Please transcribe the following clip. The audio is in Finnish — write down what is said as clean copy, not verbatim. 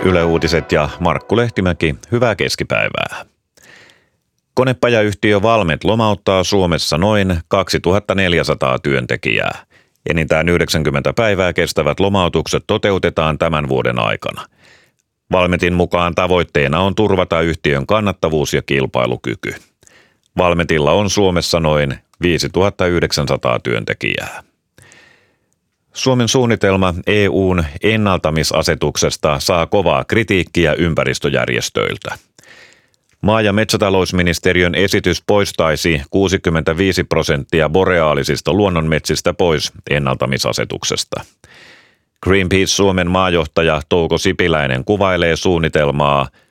Yle Uutiset ja Markku Lehtimäki, hyvää keskipäivää. Konepajayhtiö Valmet lomauttaa Suomessa noin 2400 työntekijää. Enintään 90 päivää kestävät lomautukset toteutetaan tämän vuoden aikana. Valmetin mukaan tavoitteena on turvata yhtiön kannattavuus ja kilpailukyky. Valmetilla on Suomessa noin 5900 työntekijää. Suomen suunnitelma EU:n ennaltamisasetuksesta saa kovaa kritiikkiä ympäristöjärjestöiltä. Maa- ja metsätalousministeriön esitys poistaisi 65% boreaalisista luonnonmetsistä pois ennaltamisasetuksesta. Greenpeace Suomen maajohtaja Touko Sipiläinen kuvailee suunnitelmaa